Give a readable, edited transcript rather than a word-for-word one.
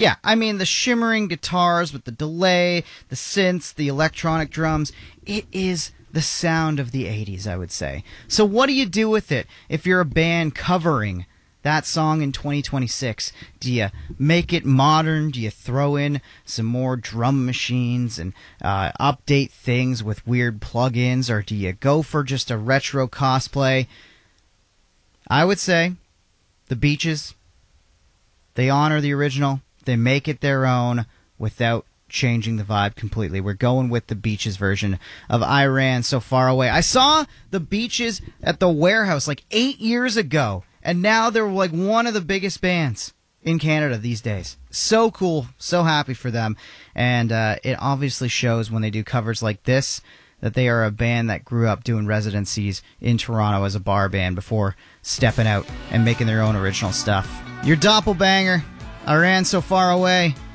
Yeah, I mean, the shimmering guitars with the delay, the synths, the electronic drums, it is the sound of the 80s, I would say. So what do you do with it if you're a band covering that song in 2026? Do you make it modern? Do you throw in some more drum machines and update things with weird plugins? Or do you go for just a retro cosplay? I would say the Beaches, they honor the original. They make it their own without changing the vibe completely. We're going with the Beaches version of I Ran So Far Away. I saw the Beaches at the Warehouse like 8 years ago, and now they're like one of the biggest bands in Canada these days. So cool. So happy for them. And it obviously shows when they do covers like this that they are a band that grew up doing residencies in Toronto as a bar band before stepping out and making their own original stuff. Your Doppelbanger, I Ran So Far Away.